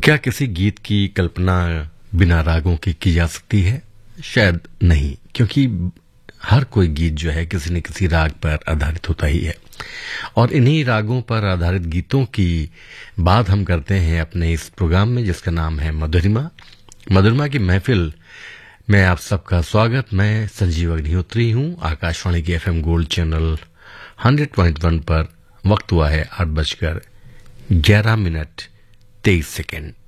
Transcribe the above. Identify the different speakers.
Speaker 1: क्या किसी गीत की कल्पना बिना रागों के की जा सकती है? शायद नहीं, क्योंकि हर कोई गीत जो है किसी न किसी राग पर आधारित होता ही है। और इन्हीं रागों पर आधारित गीतों की बात हम करते हैं अपने इस प्रोग्राम में, जिसका नाम है मधुरिमा। मधुरिमा की महफिल में आप सबका स्वागत। मैं संजीव अग्निहोत्री हूं। आकाशवाणी के एफएम गोल्ड चैनल 100.1 पर वक्त हुआ है 8:11:23।